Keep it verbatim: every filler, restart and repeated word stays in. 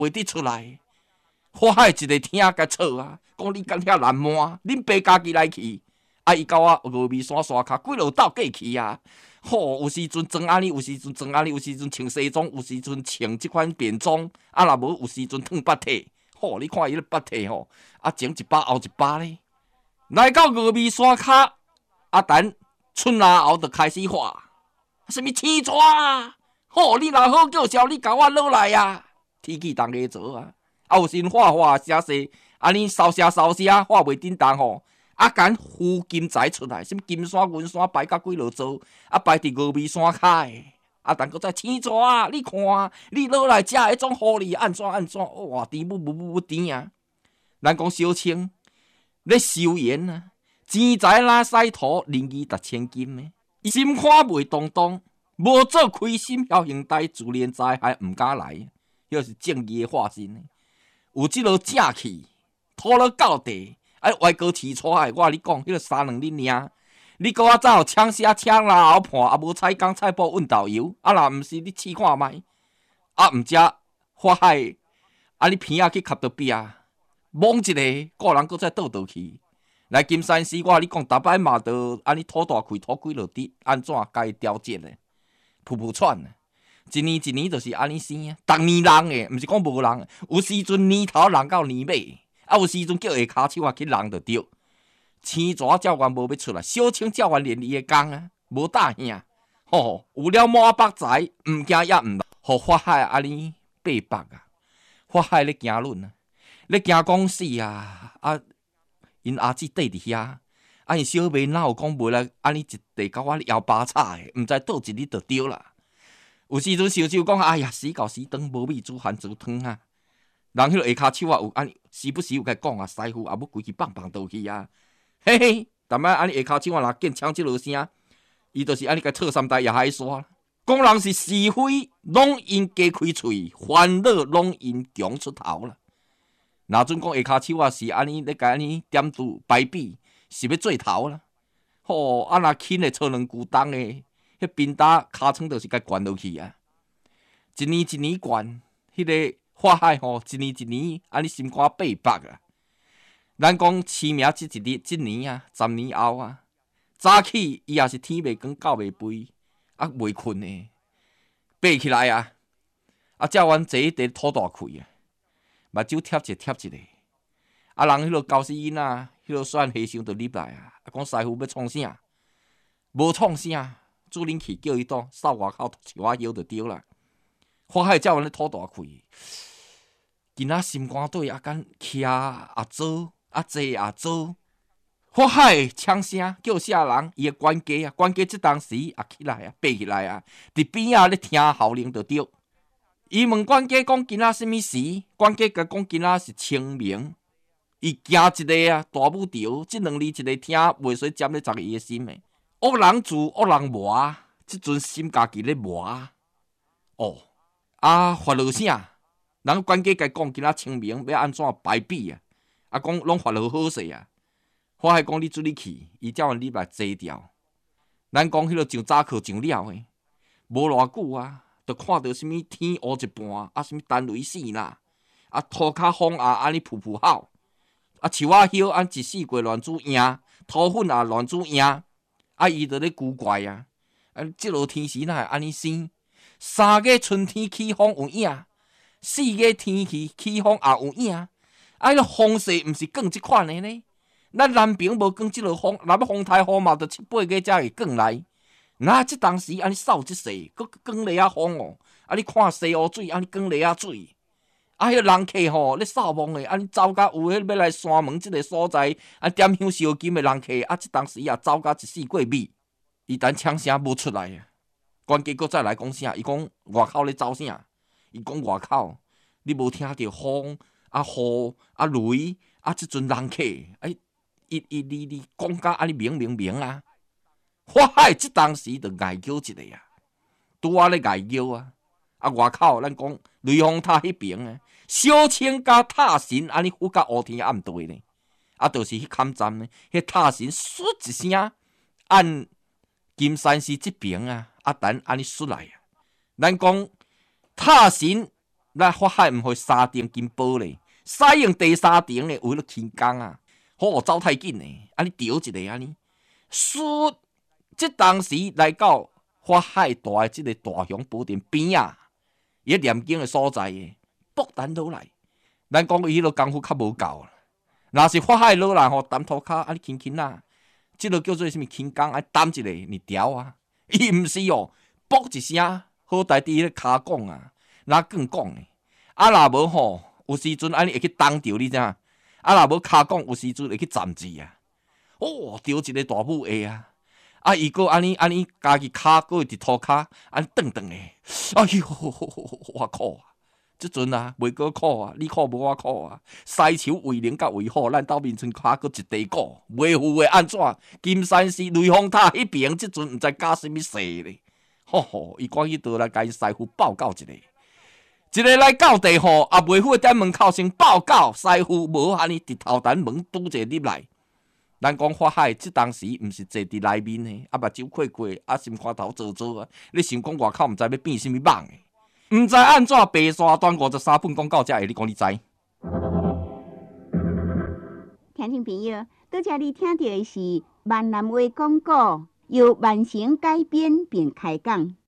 袂得出来。我海一个听甲吵啊，讲你敢遐难瞒，恁爸家己来去，啊伊甲我峨眉山山骹几落斗过去啊。吼、哦，有时阵装安尼，有时阵装安尼，有时阵穿西装，有时阵穿即款便装，啊若无有时阵烫八体。吼、哦，你看伊咧八体吼，啊前一把后一把咧，来到峨眉山骹，啊等春夏后就开始画，什么青蛇啊？吼、哦，你若好叫嚣，你甲我落来啊！天气当下做啊，啊有时画画写写，安尼烧写烧写，画袂叮当吼。啊，敢浮金财出来，什么金山、银山摆甲几落座，啊摆伫峨眉山骹诶，啊，但搁再青蛇啊！你看，你落来遮迄种互你安怎安怎，哇，甜不不不不甜啊！咱讲小青咧收言啊，钱财拉屎土，仁义值千金诶，心看袂动动，无做亏心侥幸代，自怜灾害毋敢来，迄是正义诶化身诶。有即落正气，拖了到地。哎，歪哥饲出来，我甲你讲，迄、那个三两恁领，你搁我走抢虾抢啦后盘，啊无菜缸菜脯运豆油，啊若毋是你试看觅，啊毋食花海，啊你鼻仔去吸到壁，摸一个，个人搁再倒倒去。来金山寺，我甲你讲，逐摆嘛都安尼吐大气，吐几落滴，安怎甲伊调节咧？噗噗喘啊！一年一年就是安尼生啊，逐年人诶，毋是讲无人，有时阵年头人到年尾。啊，有时阵叫下骹手啊去人就对，青蛇教官无要出来，小青教官连伊个工啊，无大兄，吼、哦，有了满北财，毋惊也毋来，互法海安尼八百啊，法海咧惊论啊，咧惊讲死啊，啊，因阿姊缀伫遐，啊因小妹哪有讲袂来安尼一地甲我摇巴叉诶，毋知倒一日就对啦。有时阵想想讲，哎呀，死到死长无米煮饭煮汤啊。人迄个下骹手啊，有安尼时不时有甲讲啊，师傅啊，要规去棒棒倒去啊，嘿嘿，但摆安尼下骹手啊，若见枪即落声，伊就是安尼甲套三台也海刷。讲人是是非，拢因加开喙，烦恼拢因强出头啦。若准讲下骹手啊，是安尼咧甲安尼点住摆比，是要做头啦。吼、哦，啊若轻诶，操两股重诶，迄冰打尻川就是甲灌落去啊，一年一年灌，迄、那个。花海吼，一年一年，安尼心肝八百啊！咱讲起名即一日，即年啊，十年后啊，早起伊也是天未光，狗未肥，啊未困诶，爬起来啊，啊照阮坐伫吐大气啊，目睭贴一贴一个，啊人迄落高死囡仔，迄落算和尚就入来啊，啊讲师傅要创啥？无创啥，主人去叫伊倒扫外口，饲我腰就对啦。花海照阮咧吐大气。今仔心肝底啊，敢徛也做，啊坐也做。法海枪声叫啥人？伊个管家啊，管家即当时也起来啊，爬起来啊，伫边仔咧听号令就对。伊问管家讲今仔什么时？管家甲讲今仔是清明。伊惊一个啊，大母潮，即两字一个听袂使占咧十个伊个心诶。恶人自恶人磨，即阵心家己咧磨。哦，啊发落啥？人管家甲讲，今仔清明要安怎排比啊？啊，讲拢发落好势啊！我还讲你注意去，伊叫阮入来坐调。咱讲迄落上早课上了诶，无偌久啊，就看到什物天乌一半，啊，什物单雷死啦，啊，涂骹风啊，安尼噗噗吼，啊，树仔叶安一四季乱煮赢，土粉也乱煮赢，啊，伊就咧古怪啊！啊，即落天时哪会安尼生？三个春天起风有影。四个天气起风也有影，啊！迄个风势毋是降即款的呢。咱南平无降即落风，若要风台风嘛，就七八个才会降来。那即当时安尼扫即势，搁降雷啊风哦，啊！你看西湖水，安尼降雷啊水，啊！迄、那个人客吼咧扫梦的，安尼走甲有迄要来山门即个所在，啊点香烧金的人客，啊！即当时也走甲一四过米，伊等枪声无出来啊！关键搁再来讲啥？伊讲外口咧走啥？伊讲外口，你无听到风啊、雨啊、雷啊，即阵人客，哎，伊伊你你讲甲安尼明明明啊！法海即当时就碍叫一个啊，拄啊咧碍叫啊！啊外口咱讲雷峰塔迄边啊，小青甲塔神安尼俯甲乌天暗地呢，啊，就是迄坎站呢，迄塔神唰一声按金山寺即边啊，啊等安尼出来啊，咱讲。塔神咱法海毋会三重金宝咧，使用第三重咧为了轻工啊，好走太紧咧，安尼调一个安尼。输，即当时来到法海大诶即个大雄宝殿边啊，伊念经诶所在诶，勃然落来。咱讲伊迄功夫较无够啦，若是法海落来吼，担涂骹安尼轻轻啊，即落叫做啥物轻工，爱担一个二条啊，伊毋是哦，啵一声，好歹伫迄个骹讲啊，哪更讲诶，啊若无吼，有时阵安尼会去当着你知影，啊若无骹讲有时阵会去站住啊，哦，着一个大母下啊。啊！伊个安尼安尼，家己骹个会伫涂骹，安尼顿顿诶。哎呦，我苦啊！即阵啊，袂过苦啊，你苦无我苦啊。西樵为灵甲为好，咱斗面村骹个一地鼓，袂赴会安怎？金山寺雷峰塔迄边，即阵毋知搞啥物事咧。吼吼，伊赶去倒来甲因师傅报告一下，一个来到地吼，也袂赴踮门口先报告师傅，无安尼伫头单门拄者入来。咱讲法海，即当时毋是坐伫内面诶，啊目睭开开，啊心肝头做做啊。你想讲外口毋知要变啥物网诶？毋知安怎白沙段五十三分讲到遮个，你讲你知？ 听众朋友，拄则你听到诶是闽南话广告，由万成改编并开讲。